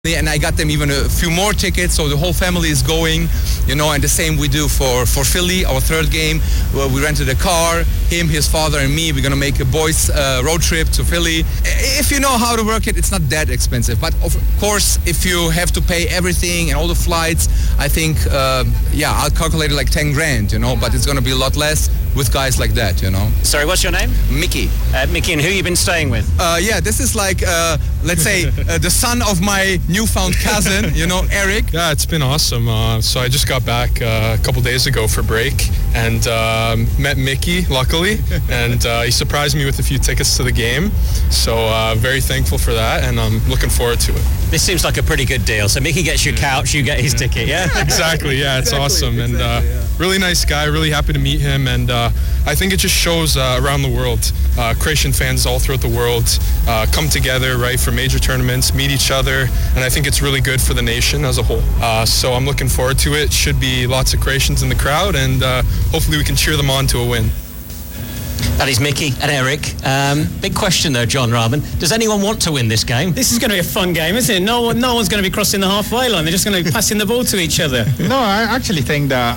And I got them even a few more tickets, so the whole family is going, and the same we do for Philly, our third game. Well, we rented a car, him, his father, and me. We're going to make a boys' road trip to Philly. If you know how to work it, it's not that expensive. But of course, if you have to pay everything and all the flights, I think, I'll calculate it like 10 grand, but it's going to be a lot less with guys like that, Sorry, what's your name? Mickey. Mickey, and who you been staying with? This is like, let's say, the son of my newfound cousin, Eric. Yeah, it's been awesome. So I just got back a couple days ago for break and met Mickey, luckily, and he surprised me with a few tickets to the game. So very thankful for that, and I'm looking forward to it. This seems like a pretty good deal. So Mickey gets your couch, you get his ticket, yeah? Exactly, yeah, it's awesome. And really nice guy, really happy to meet him. And I think it just shows around the world, Croatian fans all throughout the world come together, right, for major tournaments, meet each other, and I think it's really good for the nation as a whole. So I'm looking forward to it. Should be lots of Croatians in the crowd, and hopefully we can cheer them on to a win. That is Mickey and Eric. Big question though, John Rahman. Does anyone want to win this game? This is going to be a fun game, isn't it? No one's going to be crossing the halfway line. They're just going to be passing the ball to each other. No, I actually think that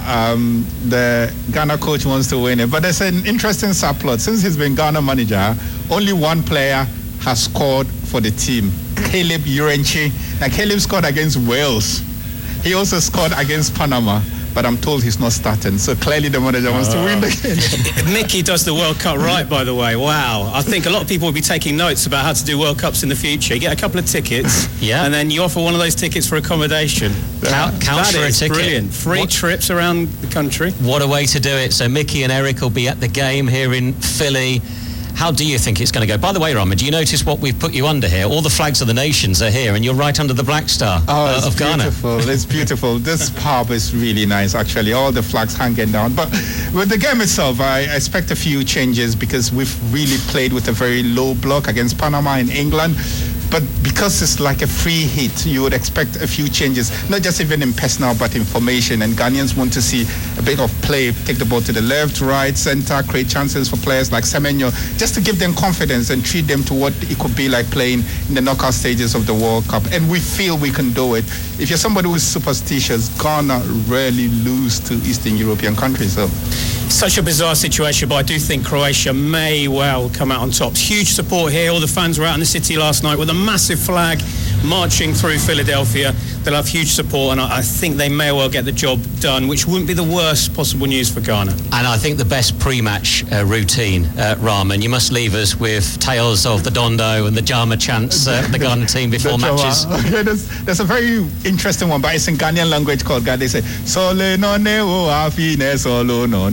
the Ghana coach wants to win it. But there's an interesting subplot. Since he's been Ghana manager, only one player has scored for the team, Caleb Urenchi. And Caleb scored against Wales. He also scored against Panama. But I'm told he's not starting, so clearly the manager wants to win the game. Mickey does the World Cup right, by the way. Wow. I think a lot of people will be taking notes about how to do World Cups in the future. You get a couple of tickets, and then you offer one of those tickets for accommodation. Counts for a ticket. Brilliant. Free trips around the country. What a way to do it. So Mickey and Eric will be at the game here in Philly. How do you think it's going to go? By the way, Rahman, do you notice what we've put you under here? All the flags of the nations are here, and you're right under the Black Star of Ghana. It's beautiful. This pub is really nice, actually. All the flags hanging down. But with the game itself, I expect a few changes because we've really played with a very low block against Panama in England. But because it's like a free hit, you would expect a few changes, not just even in personnel, but in formation. And Ghanaians want to see a bit of play, take the ball to the left, right, center, create chances for players like Semenyo, just to give them confidence and treat them to what it could be like playing in the knockout stages of the World Cup. And we feel we can do it. If you're somebody who's superstitious, Ghana rarely lose to Eastern European countries. So. Such a bizarre situation, but I do think Croatia may well come out on top. Huge support here. All the fans were out in the city last night with a massive flag marching through Philadelphia. They'll have huge support, and I think they may well get the job done, which wouldn't be the worst possible news for Ghana. And I think the best pre-match routine, Rahman, you must leave us with tales of the Dondo and the Jama chants of the Ghana team before matches. Okay, there's a very interesting one, but it's in Ghanaian language called Ghana. They say, Sole no neo afine solo no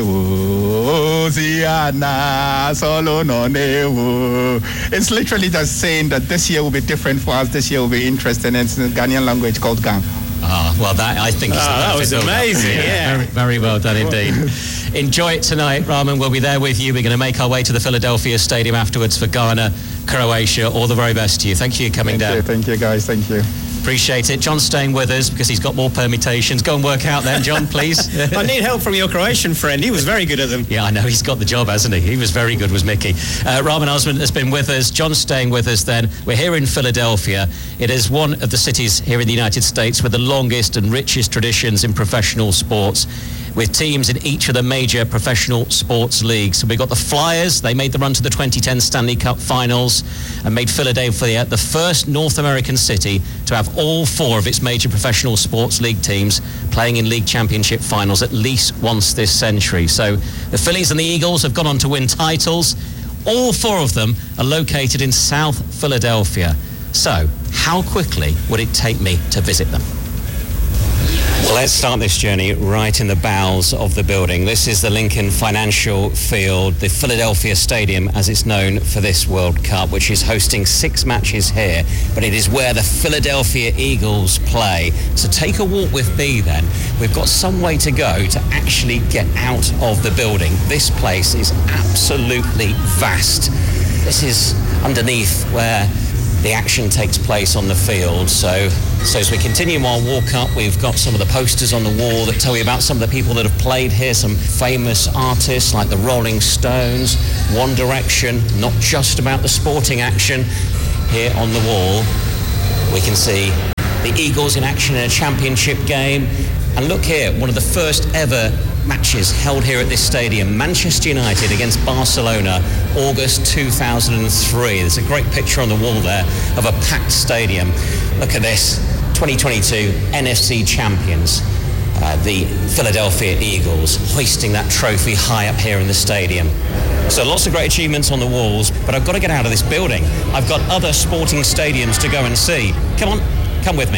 neo ziana solo no neo. It's literally just saying that this year will be different for us, this year will be interesting, and it's in Ghanaian language called Gang. Well, that I think is that was amazing. Yeah. Very, very well done indeed. Enjoy it tonight, Rahman. We'll be there with you. We're going to make our way to the Philadelphia Stadium afterwards for Ghana, Croatia. All the very best to you. Thank you for coming down. Thank you, guys. Thank you. Appreciate it. John's staying with us because he's got more permutations. Go and work out then, John, please. I need help from your Croatian friend. He was very good at them. Yeah, I know. He's got the job, hasn't he? He was very good, was Mickey. Rahman Osman has been with us. John's staying with us then. We're here in Philadelphia. It is one of the cities here in the United States with the longest and richest traditions in professional sports, with teams in each of the major professional sports leagues. So we've got the Flyers. They made the run to the 2010 Stanley Cup Finals and made Philadelphia the first North American city to have all four of its major professional sports league teams playing in league championship finals at least once this century. So the Phillies and the Eagles have gone on to win titles. All four of them are located in South Philadelphia. So how quickly would it take me to visit them? Well, let's start this journey right in the bowels of the building. This is the Lincoln Financial Field, the Philadelphia Stadium, as it's known for this World Cup, which is hosting 6 matches here, but it is where the Philadelphia Eagles play. So take a walk with me then. We've got some way to go to actually get out of the building. This place is absolutely vast. This is underneath where the action takes place on the field. So as we continue our walk up, we've got some of the posters on the wall that tell you about some of the people that have played here, some famous artists like the Rolling Stones, One Direction, not just about the sporting action here on the wall. We can see the Eagles in action in a championship game. And look here, one of the first ever matches held here at this stadium, Manchester United against Barcelona, August 2003. There's a great picture on the wall there of a packed stadium. Look at this, 2022 NFC champions, the Philadelphia Eagles, hoisting that trophy high up here in the stadium. So lots of great achievements on the walls, but I've got to get out of this building. I've got other sporting stadiums to go and see. Come on, come with me.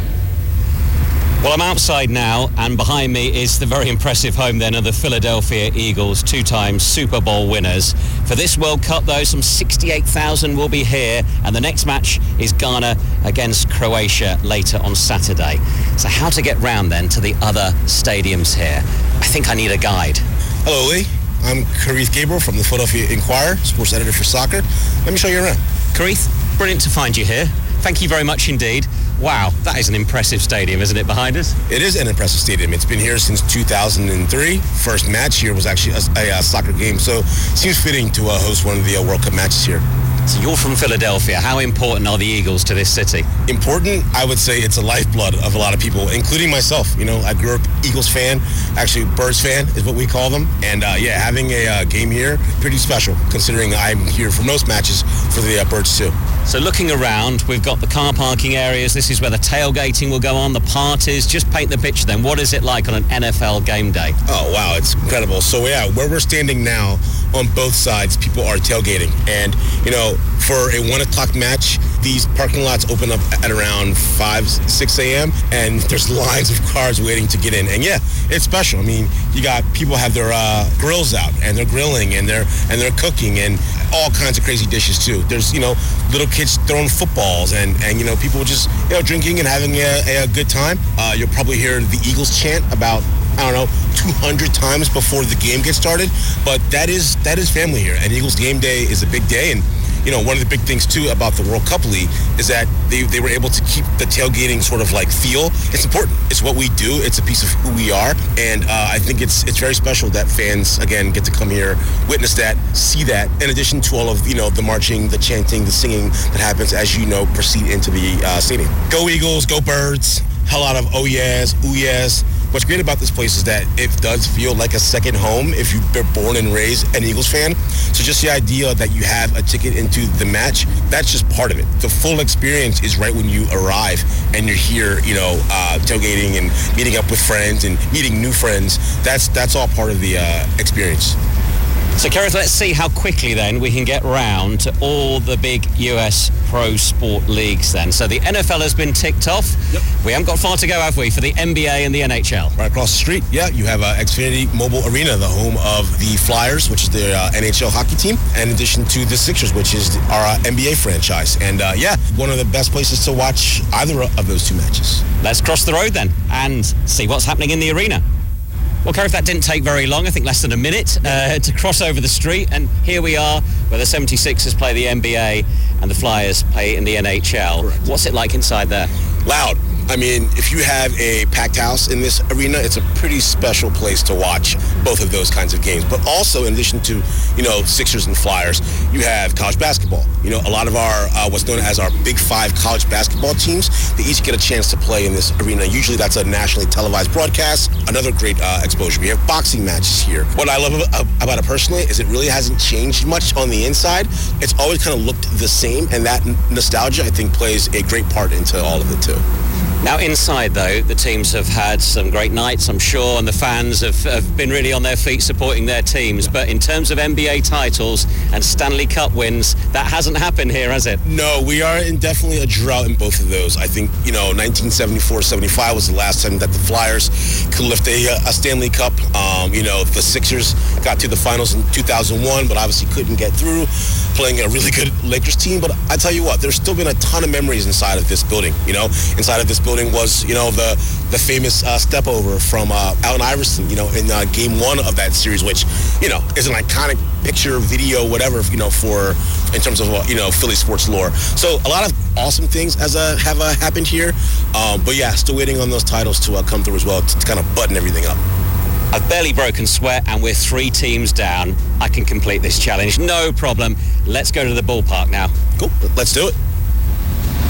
Well, I'm outside now, and behind me is the very impressive home then of the Philadelphia Eagles, two-time Super Bowl winners. For this World Cup, though, some 68,000 will be here, and the next match is Ghana against Croatia later on Saturday. So how to get round then to the other stadiums here? I think I need a guide. Hello, Lee. I'm Karith Gabriel from the Philadelphia Inquirer, sports editor for soccer. Let me show you around. Karith, brilliant to find you here. Thank you very much indeed. Wow, that is an impressive stadium, isn't it, behind us? It is an impressive stadium. It's been here since 2003. First match here was actually a soccer game, so it seems fitting to host one of the World Cup matches here. So you're from Philadelphia. How important are the Eagles to this city? Important? I would say it's a lifeblood of a lot of people, including myself. You know, I grew up Eagles fan, actually Birds fan is what we call them. And yeah, having a game here, pretty special, considering I'm here for most matches for the Birds too. So looking around, we've got the car parking areas. This is where the tailgating will go on, the parties. Just paint the picture then. What is it like on an NFL game day? Oh, wow, it's incredible. So yeah, where we're standing now, on both sides, people are tailgating. And, you know, for a 1 o'clock match, these parking lots open up at around 5, 6 a.m. and there's lines of cars waiting to get in. And yeah, it's special. I mean, you got people have their grills out and they're grilling and they're cooking and all kinds of crazy dishes too. There's, you know, little kids throwing footballs and you know, people just, you know, drinking and having a good time. You'll probably hear the Eagles chant about, I don't know, 200 times before the game gets started. But that is family here. And Eagles game day is a big day. And, you know, one of the big things, too, about the World Cup League is that they were able to keep the tailgating sort of like feel. It's important. It's what we do. It's a piece of who we are. And I think it's very special that fans, again, get to come here, witness that, see that, in addition to all of, you know, the marching, the chanting, the singing that happens as you know, proceed into the stadium. Go Eagles, go Birds. A lot of oh yes, ooh yes. What's great about this place is that it does feel like a second home if you've been born and raised an Eagles fan. So just the idea that you have a ticket into the match, that's just part of it. The full experience is right when you arrive and you're here, you know, tailgating and meeting up with friends and meeting new friends. That's all part of the experience. So, Karith, let's see how quickly then we can get round to all the big US pro sport leagues then. So the NFL has been ticked off. Yep. We haven't got far to go, have we, for the NBA and the NHL? Right across the street, yeah, you have Xfinity Mobile Arena, the home of the Flyers, which is their NHL hockey team, in addition to the Sixers, which is our NBA franchise. And yeah, one of the best places to watch either of those two matches. Let's cross the road then and see what's happening in the arena. Well, Karith, that didn't take very long, I think less than a minute, to cross over the street. And here we are, where the 76ers play the NBA and the Flyers play in the NHL. Correct. What's it like inside there? Loud. I mean, if you have a packed house in this arena, it's a pretty special place to watch both of those kinds of games. But also, in addition to, you know, Sixers and Flyers, you have college basketball. You know, a lot of our, what's known as our Big Five college basketball teams, they each get a chance to play in this arena. Usually that's a nationally televised broadcast. Another great exposure. We have boxing matches here. What I love about it personally is it really hasn't changed much on the inside. It's always kind of looked the same, and that nostalgia, I think, plays a great part into all of it, too. Now inside, though, the teams have had some great nights, I'm sure, and the fans have been really on their feet supporting their teams. But in terms of NBA titles and Stanley Cup wins, that hasn't happened here, has it? No, we are in definitely a drought in both of those. I think, you know, 1974-75 was the last time that the Flyers could lift a Stanley Cup. You know, the Sixers got to the finals in 2001, but obviously couldn't get through, playing a really good Lakers team. But I tell you what, there's still been a ton of memories inside of this building. You know, inside of this building was, you know, the famous step over from Allen Iverson, you know, in game one of that series, which, you know, is an iconic picture, video, whatever, you know, in terms of, you know, Philly sports lore. So a lot of awesome things have happened here. But yeah, still waiting on those titles to come through as well to kind of button everything up. I've barely broken sweat and we're 3 teams down. I can complete this challenge, no problem. Let's go to the ballpark now. Cool, let's do it.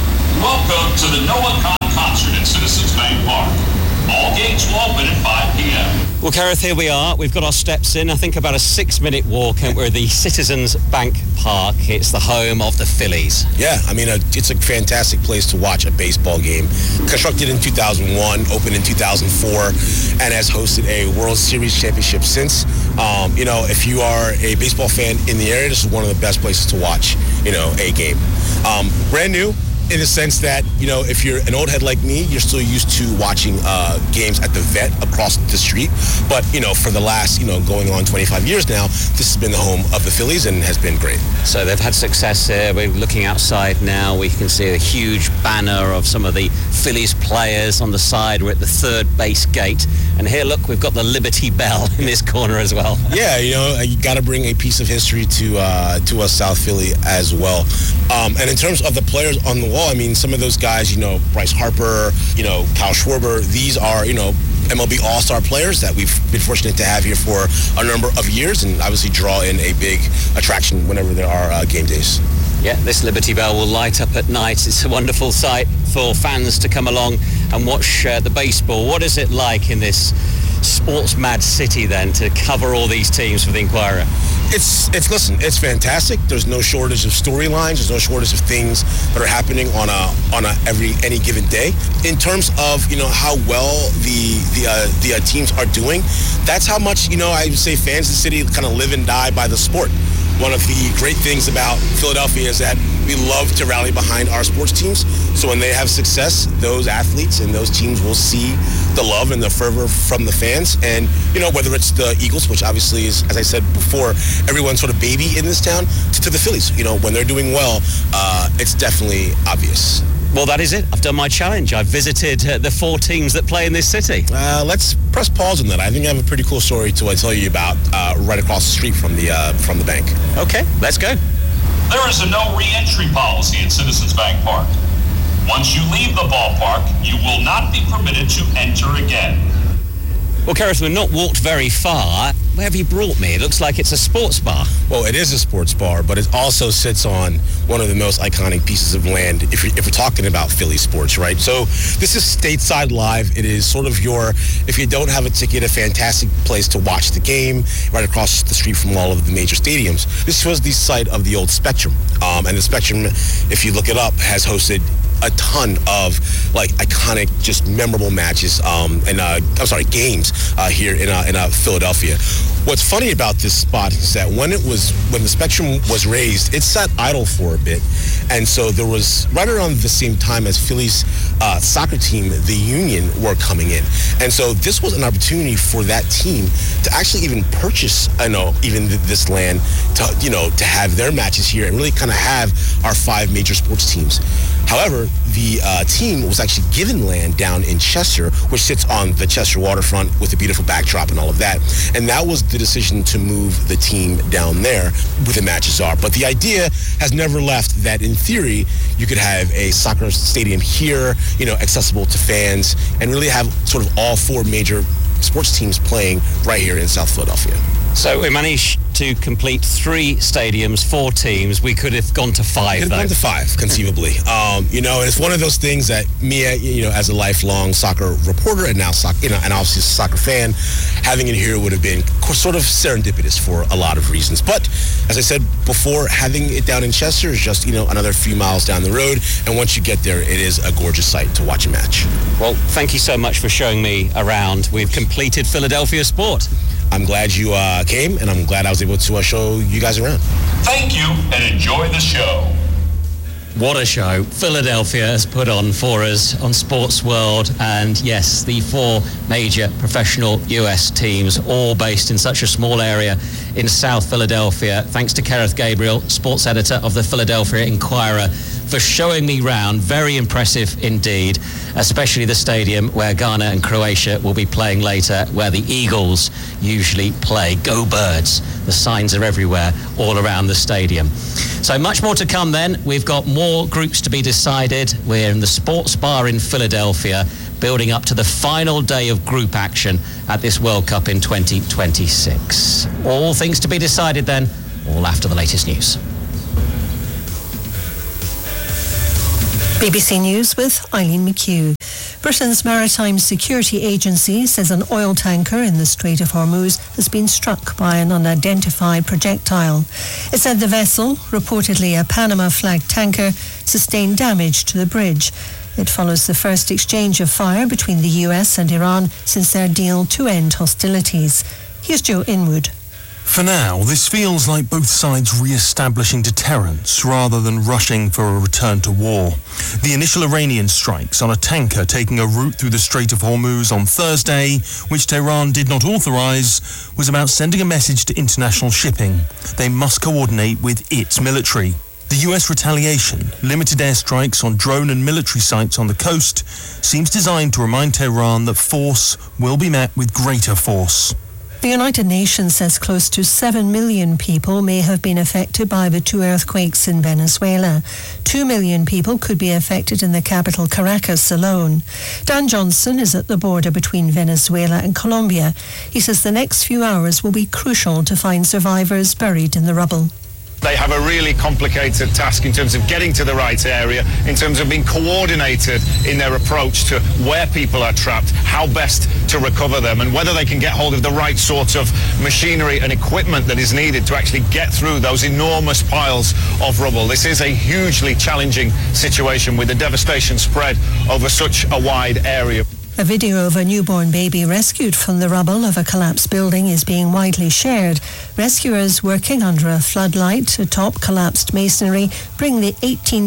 Welcome to the Noah Khan concert at Citizens Bank Park. All gates will open at 5 p.m. Well, Gareth, here we are. We've got our steps in. I think about a 6-minute walk, and we're at the Citizens Bank Park. It's the home of the Phillies. Yeah, I mean, it's a fantastic place to watch a baseball game. Constructed in 2001, opened in 2004, and has hosted a World Series championship since. If you are a baseball fan in the area, this is one of the best places to watch, a game. Brand new, in the sense that, if you're an old head like me, you're still used to watching games at the Vet across the street. But, for the last, going on 25 years now, this has been the home of the Phillies and has been great. So they've had success here. We're looking outside now. We can see a huge banner of some of the Phillies players on the side. We're at the third base gate. And here, look, we've got the Liberty Bell in this corner as well. Yeah, you got to bring a piece of history to us South Philly as well. And in terms of the players on the wall, I mean, some of those guys, Bryce Harper, Kyle Schwarber, these are, MLB All-Star players that we've been fortunate to have here for a number of years, and obviously draw in a big attraction whenever there are game days. Yeah, this Liberty Bell will light up at night. It's a wonderful sight for fans to come along and watch the baseball. What is it like in this sports-mad city then to cover all these teams for the Inquirer? It's fantastic. There's no shortage of storylines. There's no shortage of things that are happening on any given day. In terms of how well the teams are doing, that's how much I would say fans of the city kind of live and die by the sport. One of the great things about Philadelphia is that we love to rally behind our sports teams. So when they have success, those athletes and those teams will see the love and the fervor from the fans. And, whether it's the Eagles, which obviously is, as I said before, everyone's sort of baby in this town, to the Phillies. When they're doing well, it's definitely obvious. Well, that is it. I've done my challenge. I've visited the 4 teams that play in this city. Let's press pause on that. I think I have a pretty cool story to tell you about right across the street from the bank. Okay, let's go. There is a no re-entry policy at Citizens Bank Park. Once you leave the ballpark, you will not be permitted to enter again. Well, Gareth, we've not walked very far. Where have you brought me? It looks like it's a sports bar. Well, it is a sports bar, but it also sits on one of the most iconic pieces of land if we're talking about Philly sports, right? So this is Stateside Live. It is sort of if you don't have a ticket, a fantastic place to watch the game right across the street from all of the major stadiums. This was the site of the old Spectrum. And the Spectrum, if you look it up, has hosted a ton of iconic, just memorable matches games here in Philadelphia. What's funny about this spot is that when the Spectrum was raised, it sat idle for a bit, and so there was right around the same time as Philly's soccer team, the Union, were coming in, and so this was an opportunity for that team to actually even purchase, this land to have their matches here and really kind of have our 5 major sports teams. However, the team was actually given land down in Chester, which sits on the Chester waterfront with a beautiful backdrop and all of that. And that was the decision to move the team down there where the matches are. But the idea has never left that, in theory, you could have a soccer stadium here, accessible to fans, and really have sort of all 4 major sports teams playing right here in South Philadelphia. So we managed to complete 3 stadiums, 4 teams. We could have gone to 5. Could have gone to 5, conceivably. And it's one of those things that me, as a lifelong soccer reporter and now and obviously a soccer fan, having it here would have been sort of serendipitous for a lot of reasons. But as I said before, having it down in Chester is just another few miles down the road, and once you get there, it is a gorgeous sight to watch a match. Well, thank you so much for showing me around. We've completed Philadelphia sport. I'm glad you came, and I'm glad I was able to show you guys around. Thank you, and enjoy the show. What a show Philadelphia has put on for us on Sports World. And yes, the 4 major professional US teams, all based in such a small area in South Philadelphia. Thanks to Gareth Gabriel, sports editor of the Philadelphia Inquirer, for showing me round. Very impressive indeed, especially the stadium where Ghana and Croatia will be playing later, where the Eagles usually play. Go Birds. The signs are everywhere all around the stadium. So much more to come then. We've got more groups to be decided. We're in the sports bar in Philadelphia, building up to the final day of group action at this World Cup in 2026. All things to be decided then, all after the latest news. BBC News with Eileen McHugh. Britain's Maritime Security Agency says an oil tanker in the Strait of Hormuz has been struck by an unidentified projectile. It said the vessel, reportedly a Panama flag tanker, sustained damage to the bridge. It follows the first exchange of fire between the US and Iran since their deal to end hostilities. Here's Joe Inwood. For now, this feels like both sides re-establishing deterrence rather than rushing for a return to war. The initial Iranian strikes on a tanker taking a route through the Strait of Hormuz on Thursday, which Tehran did not authorize, was about sending a message to international shipping. They must coordinate with its military. The US retaliation, limited airstrikes on drone and military sites on the coast, seems designed to remind Tehran that force will be met with greater force. The United Nations says close to 7 million people may have been affected by the two earthquakes in Venezuela. 2 million people could be affected in the capital Caracas alone. Dan Johnson is at the border between Venezuela and Colombia. He says the next few hours will be crucial to find survivors buried in the rubble. They have a really complicated task in terms of getting to the right area, in terms of being coordinated in their approach to where people are trapped, how best to recover them, and whether they can get hold of the right sort of machinery and equipment that is needed to actually get through those enormous piles of rubble. This is a hugely challenging situation with the devastation spread over such a wide area. A video of a newborn baby rescued from the rubble of a collapsed building is being widely shared. Rescuers working under a floodlight atop collapsed masonry bring the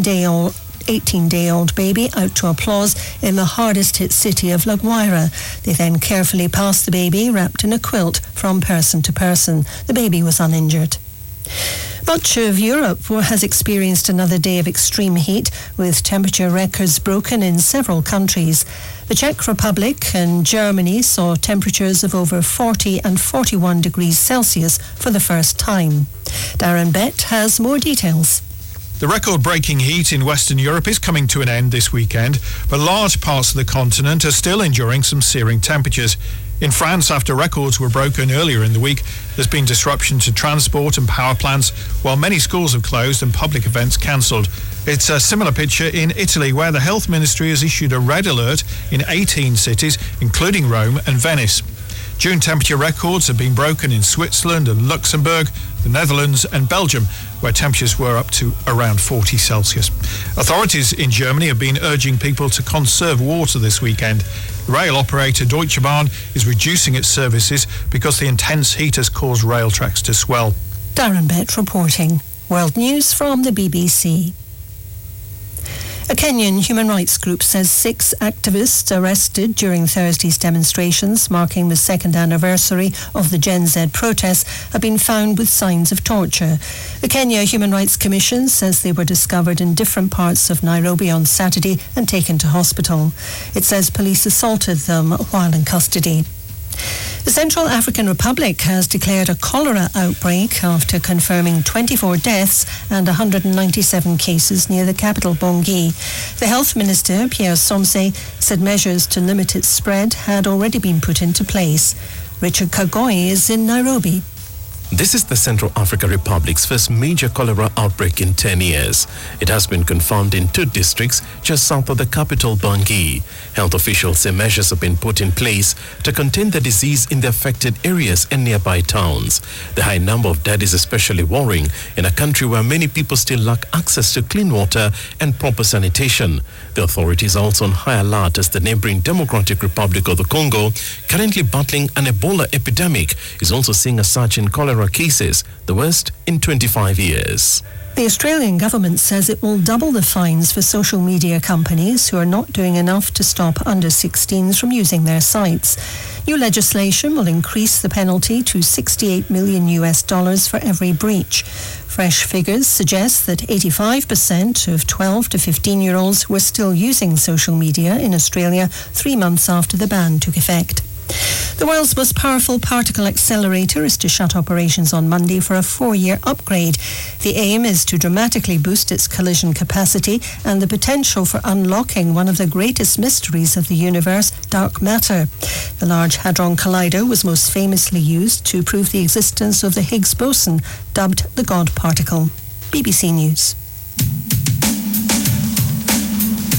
18-day-old baby out to applause in the hardest hit city of La Guaira. They then carefully pass the baby wrapped in a quilt from person to person. The baby was uninjured. Much of Europe has experienced another day of extreme heat, with temperature records broken in several countries. The Czech Republic and Germany saw temperatures of over 40 and 41 degrees Celsius for the first time. Darren Bett has more details. The record-breaking heat in Western Europe is coming to an end this weekend, but large parts of the continent are still enduring some searing temperatures. In France, after records were broken earlier in the week, there's been disruption to transport and power plants, while many schools have closed and public events cancelled. It's a similar picture in Italy, where the health ministry has issued a red alert in 18 cities, including Rome and Venice. June temperature records have been broken in Switzerland and Luxembourg, the Netherlands and Belgium, where temperatures were up to around 40 Celsius. Authorities in Germany have been urging people to conserve water this weekend. Rail operator Deutsche Bahn is reducing its services because the intense heat has caused rail tracks to swell. Darren Bett reporting. World News from the BBC. A Kenyan human rights group says 6 activists arrested during Thursday's demonstrations marking the second anniversary of the Gen Z protests have been found with signs of torture. The Kenya Human Rights Commission says they were discovered in different parts of Nairobi on Saturday and taken to hospital. It says police assaulted them while in custody. The Central African Republic has declared a cholera outbreak after confirming 24 deaths and 197 cases near the capital, Bangui. The Health Minister, Pierre Somse, said measures to limit its spread had already been put into place. Richard Kagoi is in Nairobi. This is the Central African Republic's first major cholera outbreak in 10 years. It has been confirmed in 2 districts just south of the capital, Bangui. Health officials say measures have been put in place to contain the disease in the affected areas and nearby towns. The high number of deaths is especially worrying in a country where many people still lack access to clean water and proper sanitation. The authorities are also on high alert as the neighboring Democratic Republic of the Congo, currently battling an Ebola epidemic, is also seeing a surge in cholera cases, the worst in 25 years. The Australian government says it will double the fines for social media companies who are not doing enough to stop under-16s from using their sites. New legislation will increase the penalty to $68 million for every breach. Fresh figures suggest that 85% of 12 to 15-year-olds were still using social media in Australia 3 months after the ban took effect. The world's most powerful particle accelerator is to shut operations on Monday for a 4-year upgrade. The aim is to dramatically boost its collision capacity and the potential for unlocking one of the greatest mysteries of the universe, dark matter. The Large Hadron Collider was most famously used to prove the existence of the Higgs boson, dubbed the God particle. BBC News.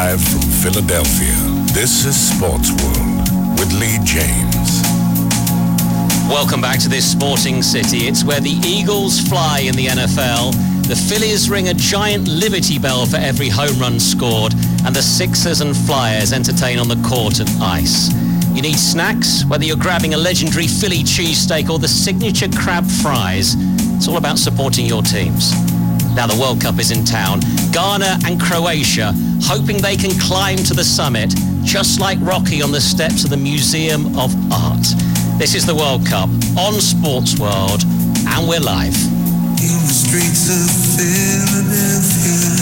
Live from Philadelphia, this is Sports World with Lee James. Welcome back to this sporting city. It's where the Eagles fly in the NFL. The Phillies ring a giant Liberty Bell for every home run scored, and the Sixers and Flyers entertain on the court and ice. You need snacks? Whether you're grabbing a legendary Philly cheesesteak or the signature crab fries, it's all about supporting your teams. Now the World Cup is in town. Ghana and Croatia hoping they can climb to the summit, just like Rocky on the steps of the Museum of Art. This is the World Cup on Sports World, and we're live. In the streets of Philadelphia.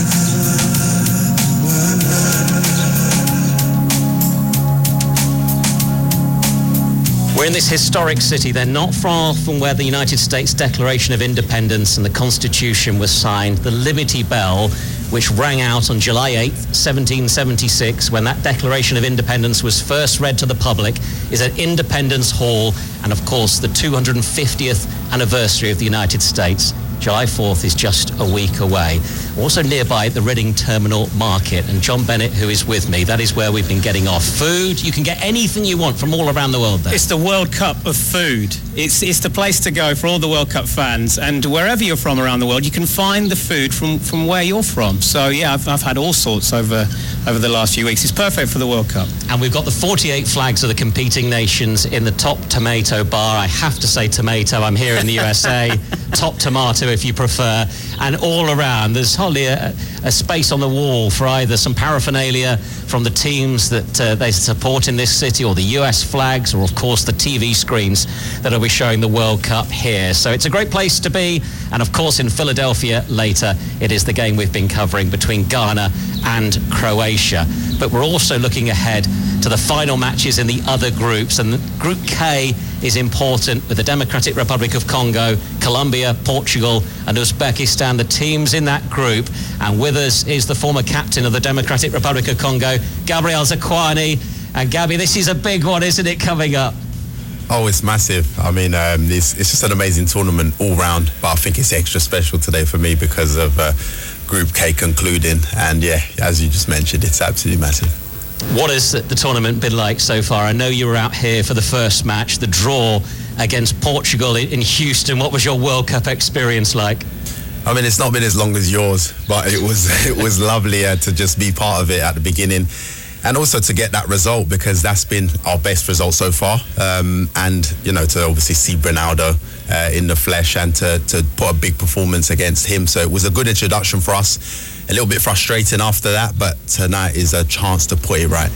We're in this historic city. They're not far from where the United States Declaration of Independence and the Constitution was signed. The Liberty Bell, which rang out on July 8th, 1776, when that Declaration of Independence was first read to the public, is at Independence Hall, and of course the 250th anniversary of the United States. July 4th is just a week away. Also nearby, the Reading Terminal Market, and John Bennett, who is with me, that is where we've been getting our food. You can get anything you want from all around the world there. It's the World Cup of food. It's the place to go for all the World Cup fans, and wherever you're from around the world, you can find the food from where you're from. So yeah, I've had all sorts over the last few weeks. It's perfect for the World Cup. And we've got the 48 flags of the competing nations in the top tomato bar. I have to say tomato. I'm here in the USA. Top tomato, if you prefer. And all around, there's hardly a space on the wall for either some paraphernalia from the teams that they support in this city, or the US flags, or of course the TV screens that will be showing the World Cup here. So it's a great place to be. And of course in Philadelphia later, it is the game we've been covering between Ghana and Croatia. But we're also looking ahead to the final matches in the other groups. And Group K is important, with the Democratic Republic of Congo, Colombia, Portugal and Uzbekistan, the teams in that group. And with us is the former captain of the Democratic Republic of Congo, Gabriel Zakuani. And Gabby, this is a big one, isn't it, coming up? Oh, it's massive. I mean, it's just an amazing tournament all round, but I think it's extra special today for me because of Group K concluding. And yeah, as you just mentioned, it's absolutely massive. What has the tournament been like so far? I know you were out here for the first match, the draw against Portugal in Houston. What was your World Cup experience like? I mean, it's not been as long as yours, but it was lovely to just be part of it at the beginning. And also to get that result, because that's been our best result so far. And, you know, to obviously see Ronaldo in the flesh and to put a big performance against him. So it was a good introduction for us. A little bit frustrating after that, but tonight is a chance to put it right.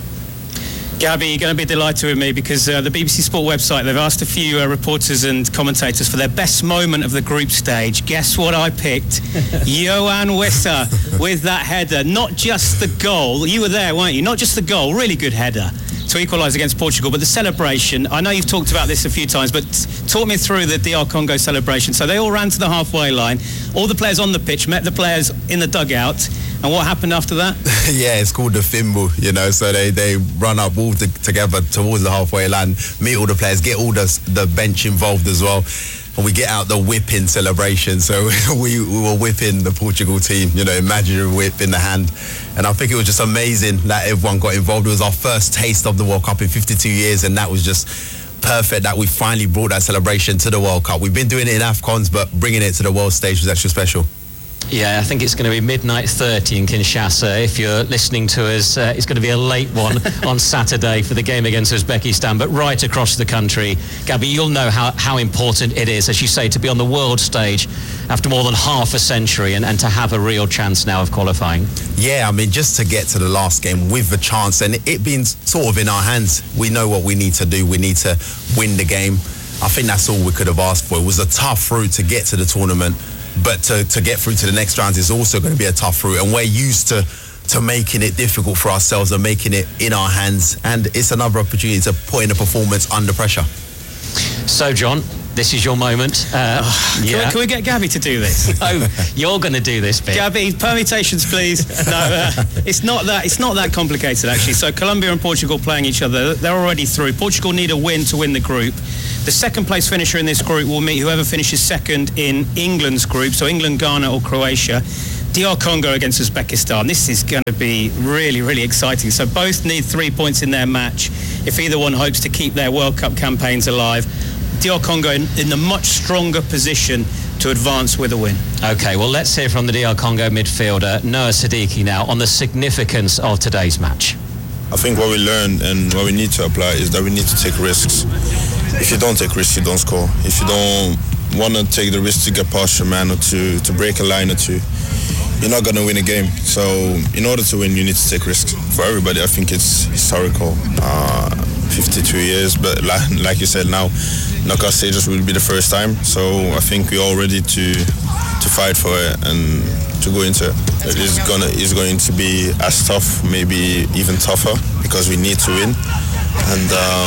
Gabby, you're going to be delighted with me because the BBC Sport website, they've asked a few reporters and commentators for their best moment of the group stage. Guess what I picked? Yoane Wissa with that header. Not just the goal. You were there, weren't you? Not just the goal. Really good header to equalise against Portugal, but the celebration. I know you've talked about this a few times, but talk me through the DR Congo celebration. So they all ran to the halfway line. All the players on the pitch met the players in the dugout. And what happened after that? Yeah, it's called the Fimbo, you know, so they run up all together towards the halfway line, meet all the players, get all the bench involved as well, and we get out the whipping celebration. So we were whipping the Portugal team, you know, imaginary whip in the hand. And I think it was just amazing that everyone got involved. It was our first taste of the World Cup in 52 years, and that was just perfect that we finally brought that celebration to the World Cup. We've been doing it in AFCONs, but bringing it to the world stage was extra special. Yeah, I think it's going to be midnight 30 in Kinshasa. If you're listening to us, it's going to be a late one on Saturday for the game against Uzbekistan. But right across the country, Gabby, you'll know how important it is, as you say, to be on the world stage after more than half a century and to have a real chance now of qualifying. Yeah, I mean, just to get to the last game with the chance, and it being sort of in our hands, we know what we need to do. We need to win the game. I think that's all we could have asked for. It was a tough route to get to the tournament, but to get through to the next round is also going to be a tough route, and we're used to making it difficult for ourselves and making it in our hands, and it's another opportunity to put in a performance under pressure. So, John, this is your moment. Can we get Gabby to do this? Oh, you're going to do this bit. Gabby, permutations, please. No, it's not that complicated, actually. So Colombia and Portugal playing each other. They're already through. Portugal need a win to win the group. The second place finisher in this group will meet whoever finishes second in England's group, so England, Ghana or Croatia. DR Congo against Uzbekistan. This is going to be really, really exciting. So both need 3 points in their match if either one hopes to keep their World Cup campaigns alive. DR Congo in a much stronger position to advance with a win. OK, well, let's hear from the DR Congo midfielder, Noah Sadiki, now, on the significance of today's match. I think what we learned and what we need to apply is that we need to take risks. If you don't take risks, you don't score. If you don't want to take the risk to get past your man or to break a line or two, you're not going to win a game. So in order to win, you need to take risks. For everybody, I think it's historical. 52 years, but like you said, now knockout stages will be the first time. So I think we're all ready to fight for it and to go into it. It's going to be as tough, maybe even tougher, because we need to win. And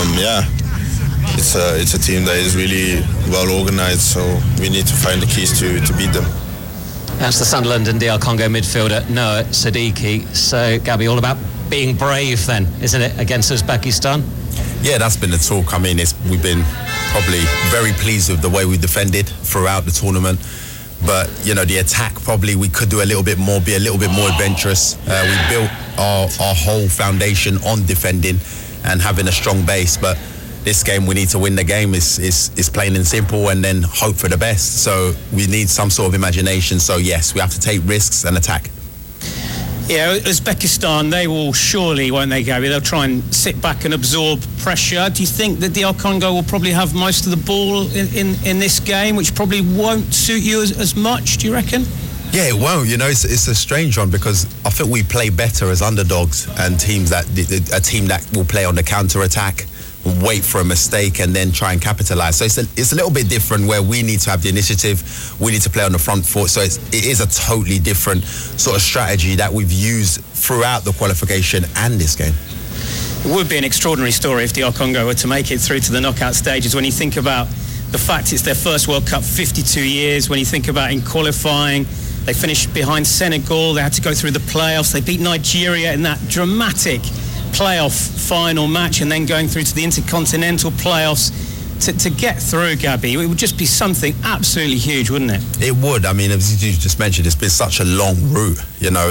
it's a team that is really well organized, so we need to find the keys to beat them. That's the Sunderland and DR Congo midfielder, Noah Sadiki. So, Gabby, all about being brave then, isn't it, against Uzbekistan? Yeah, that's been the talk. I mean, we've been probably very pleased with the way we defended throughout the tournament. But, you know, the attack, probably we could do a little bit more, be a little bit more adventurous. We built our whole foundation on defending and having a strong base. But this game, we need to win the game. It's plain and simple, and then hope for the best. So we need some sort of imagination. So, yes, we have to take risks and attack. Yeah, Uzbekistan, they will surely, won't they, Gabby? They'll try and sit back and absorb pressure. Do you think that DR Congo will probably have most of the ball in this game, which probably won't suit you as much, do you reckon? Yeah, it won't. You know, it's a strange one, because I think we play better as underdogs and a team that will play on the counter-attack, wait for a mistake and then try and capitalize. So it's a little bit different, where we need to have the initiative, we need to play on the front foot. So it is a totally different sort of strategy that we've used throughout the qualification and this game. It would be an extraordinary story if DR Congo were to make it through to the knockout stages. When you think about the fact it's their first World Cup 52 years, when you think about in qualifying, they finished behind Senegal, they had to go through the playoffs, they beat Nigeria in that dramatic playoff final match, and then going through to the intercontinental playoffs to get through, Gabby. It would just be something absolutely huge, wouldn't it? It would. I mean, as you just mentioned, it's been such a long route. You know,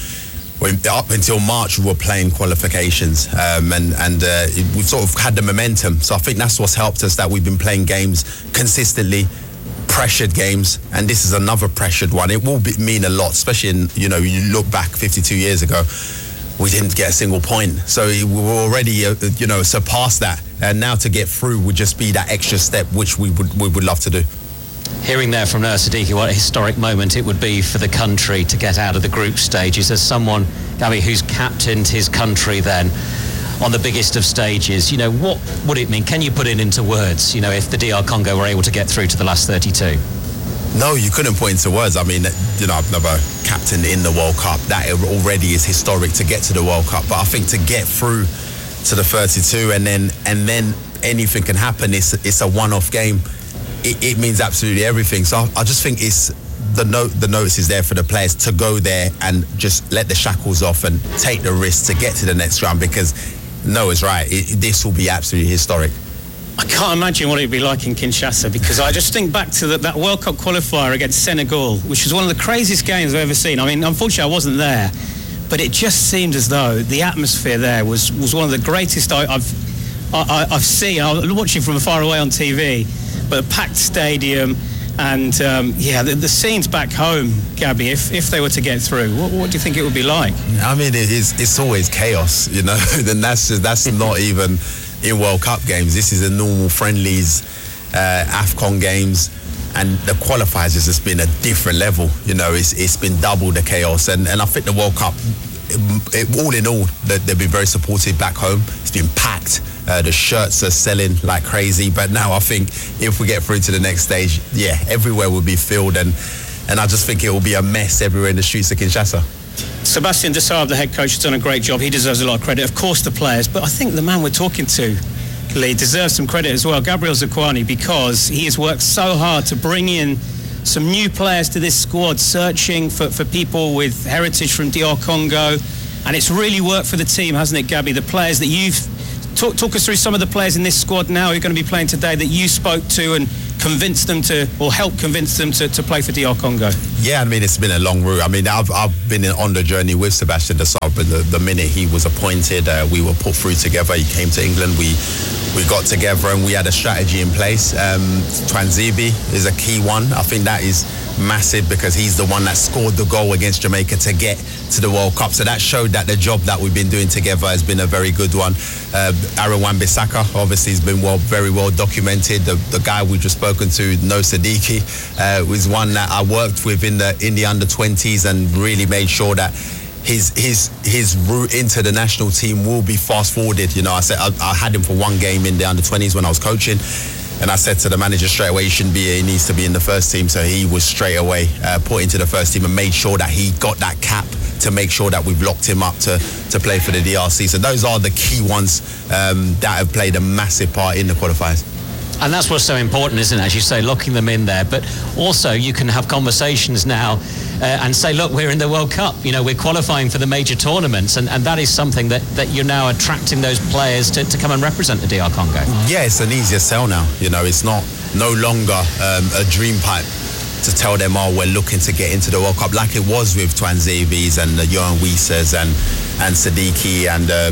up until March we were playing qualifications, and we've sort of had the momentum. So I think that's what's helped us, that we've been playing games consistently, pressured games, and this is another pressured one. It will mean a lot, especially you look back 52 years ago. We didn't get a single point. So we were already, surpassed that. And now to get through would just be that extra step, which we would love to do. Hearing there from Noah Sadiki, what a historic moment it would be for the country to get out of the group stages. As someone, Gabby, who's captained his country then on the biggest of stages, what would it mean? Can you put it into words, if the DR Congo were able to get through to the last 32? No, you couldn't put into words. I mean, I've never captained in the World Cup. That already is historic to get to the World Cup. But I think to get through to the 32 and then anything can happen. It's a one-off game. It means absolutely everything. So I just think it's the notice is there for the players to go there and just let the shackles off and take the risk to get to the next round, because Noah's right. This will be absolutely historic. I can't imagine what it'd be like in Kinshasa, because I just think back to that World Cup qualifier against Senegal, which was one of the craziest games I've ever seen. I mean, unfortunately I wasn't there, but it just seemed as though the atmosphere there was one of the greatest I've seen. I was watching from far away on TV, but a packed stadium, and the scenes back home, Gabby, if they were to get through, what do you think it would be like? I mean, it's always chaos, then that's not even in World Cup games. This is a normal friendlies, AFCON games, and the qualifiers has just been a different level. It's been double the chaos, and I think the World Cup, all in all, they've been very supportive back home. It's been packed. The shirts are selling like crazy, but now I think if we get through to the next stage, everywhere will be filled, and I just think it will be a mess everywhere in the streets of Kinshasa. Sébastien Desailly, the head coach, has done a great job. He deserves a lot of credit, of course, the players, but I think the man we're talking to, Lee, deserves some credit as well, Gabriel Zakuani, because he has worked so hard to bring in some new players to this squad, searching for people with heritage from DR Congo, and it's really worked for the team, hasn't it, Gabby? The players that you've talk us through some of the players in this squad now who are going to be playing today that you spoke to and convince them to, or help convince them to play for DR Congo? Yeah, I mean, it's been a long route. I mean, I've been on the journey with Sebastian Desabre, but the minute he was appointed, we were put through together. He came to England, we got together and we had a strategy in place. Twanzebe is a key one. I think that is massive because he's the one that scored the goal against Jamaica to get to the World Cup. So that showed that the job that we've been doing together has been a very good one. Aaron Wan-Bissaka obviously has been very well documented. The guy we've just spoken to, No Siddiqui, was one that I worked with in the under-20s and really made sure that his route into the national team will be fast forwarded. You know, I said I had him for one game in the under-20s when I was coaching, and I said to the manager straight away, he needs to be in the first team. So he was straight away put into the first team and made sure that he got that cap to make sure that we've locked him up to play for the DRC. So those are the key ones that have played a massive part in the qualifiers. And that's what's so important, isn't it? As you say, locking them in there. But also you can have conversations now and say, look, we're in the World Cup. You know, we're qualifying for the major tournaments. And that is something that you're now attracting those players to come and represent the DR Congo. Yeah, it's an easier sell now. You know, it's no longer a dream pipe to tell them, oh, we're looking to get into the World Cup, like it was with Twanzebe's and Johan Wiesers and Siddiqui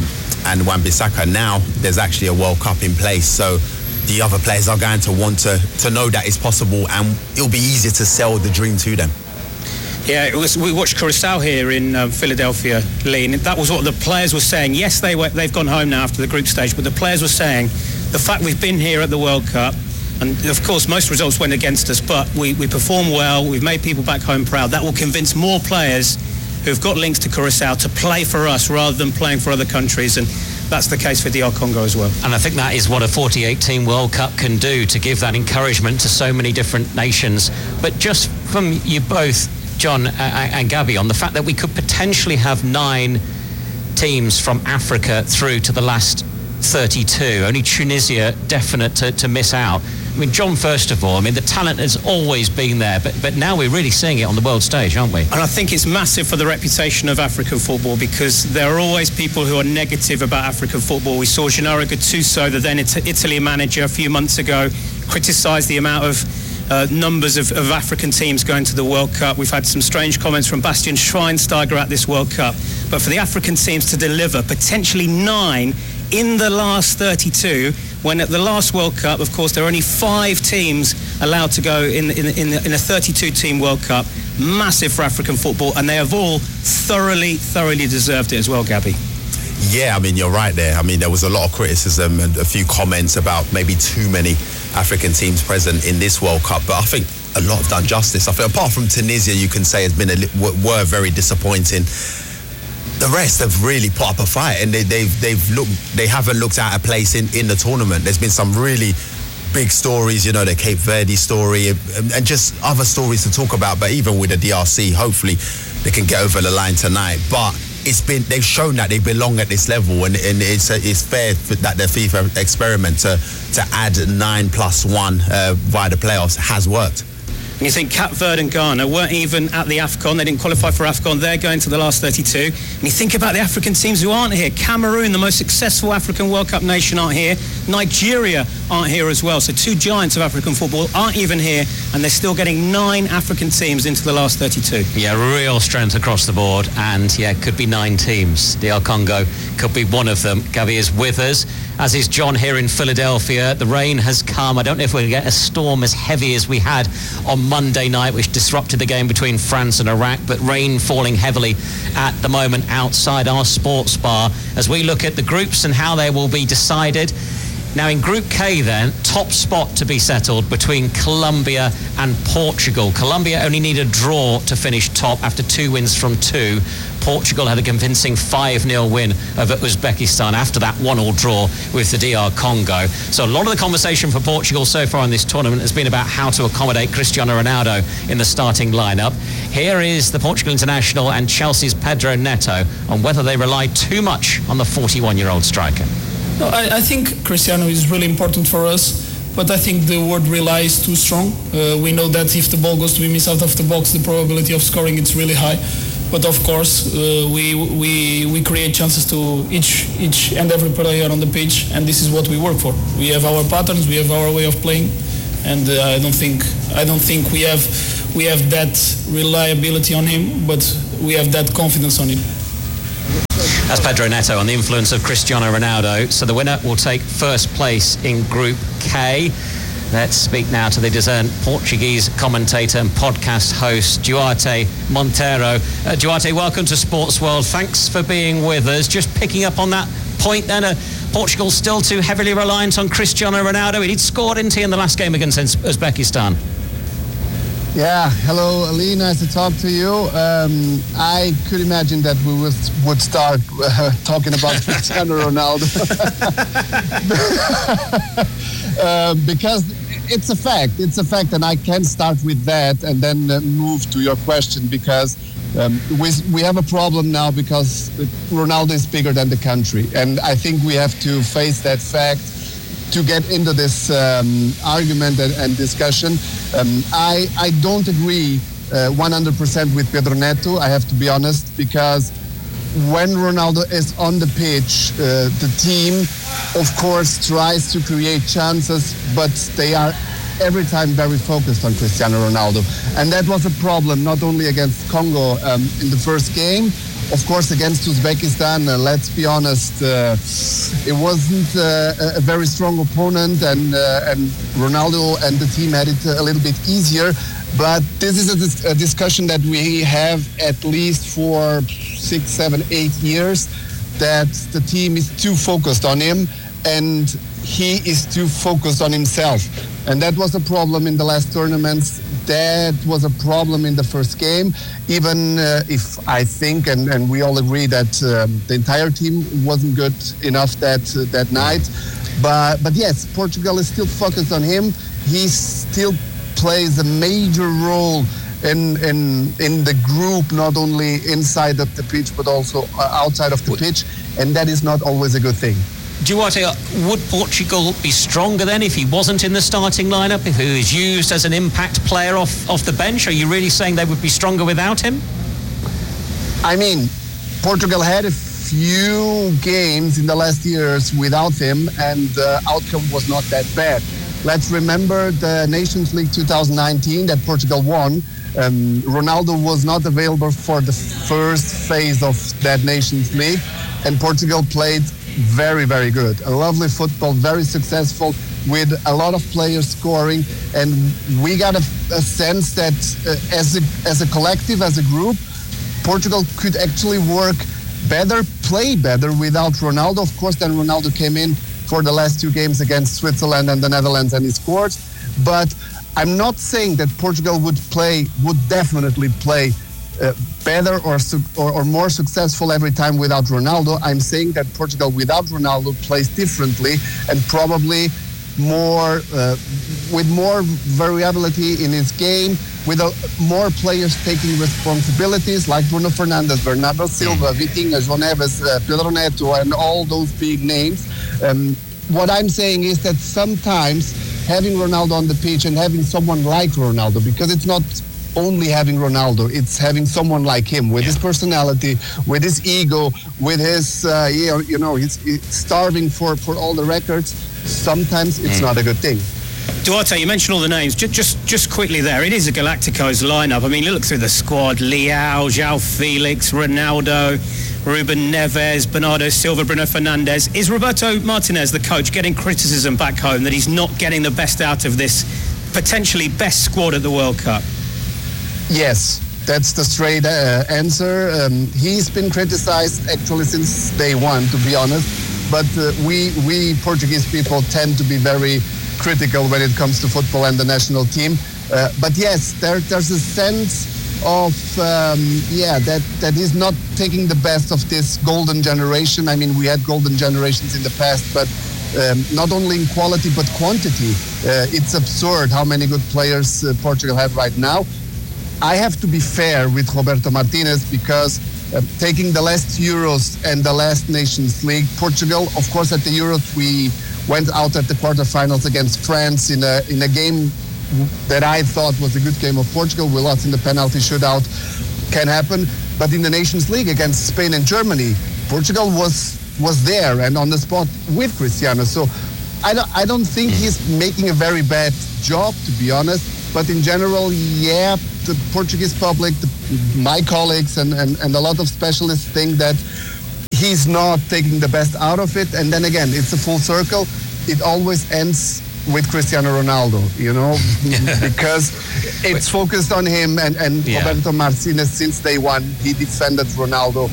and Wan-Bissaka. Now there's actually a World Cup in place. So the other players are going to want to know that it's possible, and it'll be easier to sell the dream to them. Yeah, we watched Curacao here in Philadelphia, Lee, and that was what the players were saying. Yes, they've gone home now after the group stage, but the players were saying the fact we've been here at the World Cup, and of course most results went against us, but we performed well, we've made people back home proud. That will convince more players who've got links to Curacao to play for us rather than playing for other countries, and that's the case for DR Congo as well. And I think that is what a 48-team World Cup can do, to give that encouragement to so many different nations. But just from you both, John and Gabby, on the fact that we could potentially have 9 teams from Africa through to the last 32, only Tunisia definite to miss out. I mean, John, first of all, I mean, the talent has always been there, but now we're really seeing it on the world stage, aren't we? And I think it's massive for the reputation of African football, because there are always people who are negative about African football. We saw Gennaro Gattuso, the then Italy manager, a few months ago, criticise the amount of numbers of African teams going to the World Cup. We've had some strange comments from Bastian Schweinsteiger at this World Cup. But for the African teams to deliver potentially 9 in the last 32, when at the last World Cup, of course, there are only 5 teams allowed to go in a 32-team World Cup. Massive for African football, and they have all thoroughly deserved it as well, Gabby. Yeah, I mean, you're right there. I mean, there was a lot of criticism and a few comments about maybe too many African teams present in this World Cup, but I think a lot have done justice. I think apart from Tunisia, you can say has been were very disappointing. The rest have really put up a fight, and they haven't looked out of place in the tournament. There's been some really big stories, you know, the Cape Verde story and just other stories to talk about. But even with the DRC, hopefully they can get over the line tonight. But they've shown that they belong at this level, and it's fair that the FIFA experiment to add 9+1 via the playoffs has worked. And you think Cape Verde and Ghana weren't even at the AFCON. They didn't qualify for AFCON. They're going to the last 32. And you think about the African teams who aren't here. Cameroon, the most successful African World Cup nation, aren't here. Nigeria aren't here as well. So 2 giants of African football aren't even here, and they're still getting 9 African teams into the last 32. Yeah, real strength across the board. And yeah, it could be 9 teams. DR Congo could be one of them. Gabby is with us, as is John here in Philadelphia. The rain has come. I don't know if we're going to get a storm as heavy as we had on Monday night, which disrupted the game between France and Iraq, but rain falling heavily at the moment outside our sports bar as we look at the groups and how they will be decided. Now in Group K then, top spot to be settled between Colombia and Portugal. Colombia only need a draw to finish top after 2 wins from 2. Portugal had a convincing 5-0 win over Uzbekistan after that 1-1 draw with the DR Congo. So a lot of the conversation for Portugal so far in this tournament has been about how to accommodate Cristiano Ronaldo in the starting lineup. Here is the Portugal international and Chelsea's Pedro Neto on whether they rely too much on the 41-year-old striker. No, I think Cristiano is really important for us, but I think the word rely is too strong. We know that if the ball goes to be missed out of the box, the probability of scoring is really high. But of course, we create chances to each and every player on the pitch, and this is what we work for. We have our patterns, we have our way of playing, and I don't think we have that reliability on him, but we have that confidence on him. That's Pedro Neto on the influence of Cristiano Ronaldo. So the winner will take first place in Group K. Let's speak now to the discerned Portuguese commentator and podcast host, Duarte Monteiro. Duarte, welcome to Sports World. Thanks for being with us. Just picking up on that point then, Portugal still too heavily reliant on Cristiano Ronaldo. He'd scored, didn't he, in the last game against Uzbekistan? Yeah, hello Ali, nice to talk to you. I could imagine that we would start talking about Cristiano Ronaldo because it's a fact, and I can start with that and then move to your question, because we have a problem now because Ronaldo is bigger than the country, and I think we have to face that fact to get into this argument and discussion. I don't agree 100% with Pedro Neto, I have to be honest, because when Ronaldo is on the pitch, the team, of course, tries to create chances, but they are every time very focused on Cristiano Ronaldo. And that was a problem not only against Congo in the first game, of course, against Uzbekistan, let's be honest, it wasn't a very strong opponent, and Ronaldo and the team had it a little bit easier. But this is a discussion that we have at least for 6, 7, 8 years, that the team is too focused on him and he is too focused on himself. And that was a problem in the last tournaments. That was a problem in the first game, even if I think, and we all agree that the entire team wasn't good enough that night. But yes, Portugal is still focused on him. He still plays a major role in the group, not only inside of the pitch, but also outside of the pitch. And that is not always a good thing. Duarte, would Portugal be stronger then if he wasn't in the starting lineup, if he was used as an impact player off the bench? Are you really saying they would be stronger without him? I mean, Portugal had a few games in the last years without him, and the outcome was not that bad. Let's remember the Nations League 2019 that Portugal won. Ronaldo was not available for the first phase of that Nations League, and Portugal played very, very good. A lovely football, very successful, with a lot of players scoring, and we got a sense that as a collective, as a group, Portugal could actually work better, play better without Ronaldo. Of course, then Ronaldo came in for the last 2 games against Switzerland and the Netherlands, and he scored. But I'm not saying that Portugal would definitely play better or more successful every time without Ronaldo. I'm saying that Portugal without Ronaldo plays differently, and probably more with more variability in his game, with more players taking responsibilities like Bruno Fernandes, Bernardo Silva, Vitinha, João Neves, Pedro Neto, and all those big names. What I'm saying is that sometimes having Ronaldo on the pitch and having someone like Ronaldo, because it's not only having Ronaldo, it's having someone like him with his personality, with his ego, with his he's starving for all the records. Sometimes it's not a good thing. Duarte, you mentioned all the names. Just quickly there, it is a Galacticos lineup. I mean, look through the squad: Leao, João Felix, Ronaldo, Ruben Neves, Bernardo Silva, Bruno Fernandes. Is Roberto Martinez, the coach, getting criticism back home that he's not getting the best out of this potentially best squad at the World Cup? Yes, that's the straight answer. He's been criticized actually since day one, to be honest. But we Portuguese people tend to be very critical when it comes to football and the national team. But yes, there's a sense of that he's not taking the best of this golden generation. I mean, we had golden generations in the past, but not only in quality but quantity. It's absurd how many good players Portugal have right now. I have to be fair with Roberto Martinez, because taking the last Euros and the last Nations League, Portugal, of course, at the Euros we went out at the quarterfinals against France in a game that I thought was a good game of Portugal. We lost in the penalty shootout. Can happen. But in the Nations League against Spain and Germany, Portugal was there and on the spot with Cristiano. So I don't think he's making a very bad job, to be honest. But in general, yeah, the Portuguese public, my colleagues and a lot of specialists think that he's not taking the best out of it. And then again, it's a full circle. It always ends with Cristiano Ronaldo, because it's focused on him and Roberto Martinez since day one. He defended Ronaldo,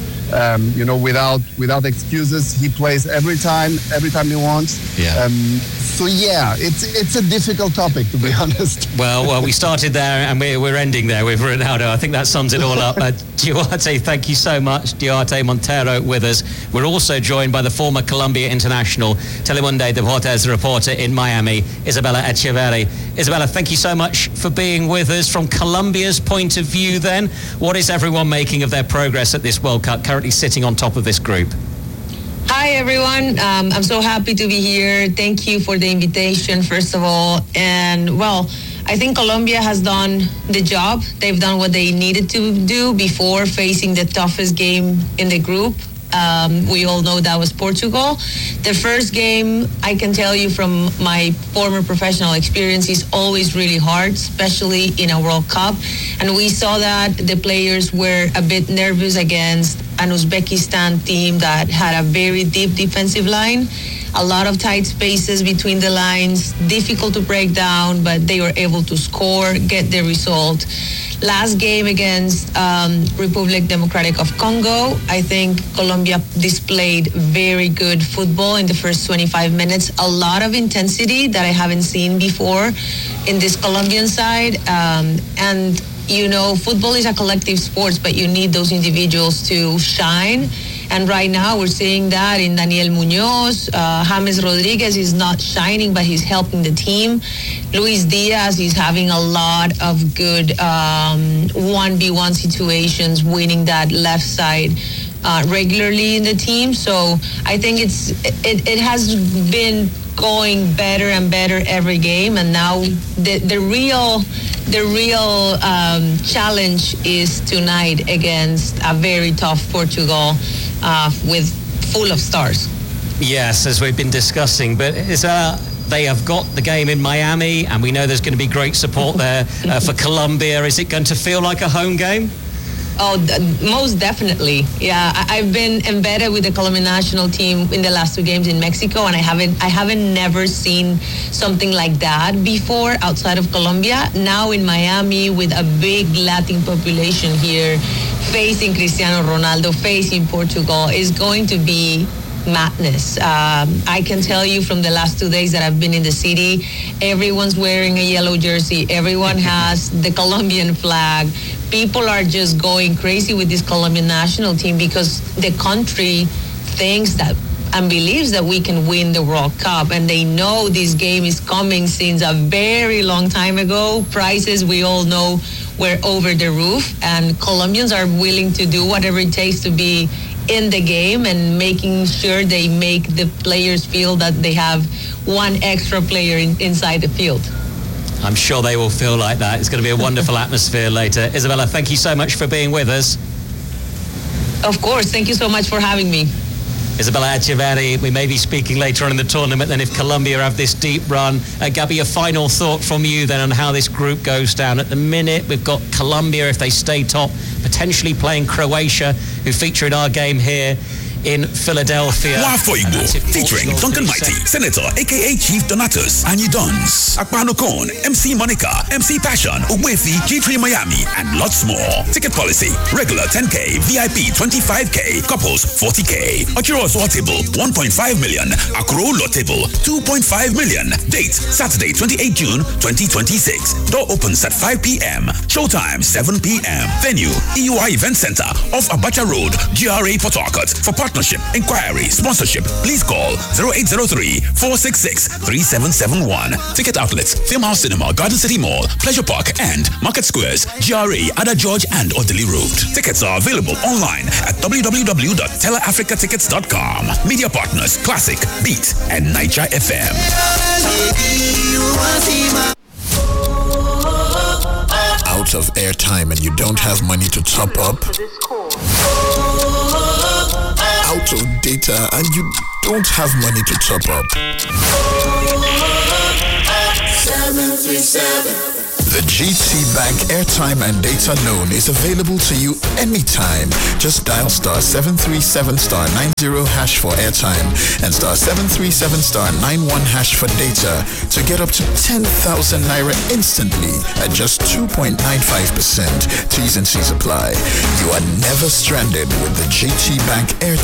without excuses. He plays every time he wants. Yeah. So yeah, it's a difficult topic, to be honest. Well, we started there and we're ending there with Ronaldo. I think that sums it all up. Duarte, thank you so much. Duarte Montero with us. We're also joined by the former Colombia international, Telemundo Deportes reporter in Miami, Isabella Echeverri. Isabella, thank you so much for being with us. From Colombia's point of view then, what is everyone making of their progress at this World Cup, currently sitting on top of this group? Hi, everyone. I'm so happy to be here. Thank you for the invitation, first of all. And, well, I think Colombia has done the job. They've done what they needed to do before facing the toughest game in the group. We all know that was Portugal. The first game, I can tell you from my former professional experience, is always really hard, especially in a World Cup. And we saw that the players were a bit nervous against an Uzbekistan team that had a very deep defensive line. A lot of tight spaces between the lines, difficult to break down, but they were able to score, get the result. Last game against Republic Democratic of Congo, I think Colombia displayed very good football in the first 25 minutes. A lot of intensity that I haven't seen before in this Colombian side. And, football is a collective sport, but you need those individuals to shine. And right now we're seeing that in Daniel Munoz. James Rodriguez is not shining, but he's helping the team. Luis Diaz is having a lot of good 1v1 situations, winning that left side regularly in the team. So I think it has been going better and better every game. And now the real challenge is tonight against a very tough Portugal with full of stars. Yes, as we've been discussing, but they have got the game in Miami, and we know there's going to be great support there for Colombia. Is it going to feel like a home game? Oh, most definitely. Yeah, I've been embedded with the Colombian national team in the last two games in Mexico, and I haven't never seen something like that before outside of Colombia. Now in Miami, with a big Latin population here, facing Cristiano Ronaldo, facing Portugal, is going to be madness. I can tell you from the last 2 days that I've been in the city, everyone's wearing a yellow jersey. Everyone has the Colombian flag. People are just going crazy with this Colombian national team because the country thinks that and believes that we can win the World Cup, and they know this game is coming since a very long time ago. Prices, we all know, were over the roof, and Colombians are willing to do whatever it takes to be in the game and making sure they make the players feel that they have one extra player inside the field. I'm sure they will feel like that. It's going to be a wonderful atmosphere later. Isabella, thank you so much for being with us. Of course. Thank you so much for having me. Isabella Echeverri, we may be speaking later on in the tournament then if Colombia have this deep run. Gabby, a final thought from you then on how this group goes down. At the minute, we've got Colombia, if they stay top, potentially playing Croatia, who feature in our game here in Philadelphia. Wafo Igbo, featuring Duncan Mighty, Senator, aka Chief Donatus, Annie Duns, Akpano Kone, MC Monica, MC Passion, Ugwefi, G3 Miami, and lots more. Ticket policy, regular 10K, VIP 25K, couples 40K. Akiro Lot table 1.5 million, Akuro Lot table 2.5 million. Date, Saturday 28 June 2026. Door opens at 5 p.m. Showtime 7 p.m. Venue, EUI Event Center off Abacha Road, GRA Port Harcourt. For partnership, inquiry, sponsorship, please call 0803-466-3771. Ticket outlets, Filmhouse Cinema, Garden City Mall, Pleasure Park, and Market Squares, GRA, Ada George, and Odili Road. Tickets are available online at www.teleafricatickets.com. Media partners, Classic, Beat, and Niger FM. Out of airtime and you don't have money to top up? Out of data and you don't have money to top up? 737. The GT Bank airtime and data loan is available to you anytime. Just dial star 737 star 90 hash for airtime and star 737 star 91 hash for data to get up to 10,000 naira instantly at just 2.95%. T's and C's apply. You are never stranded with the GT Bank airtime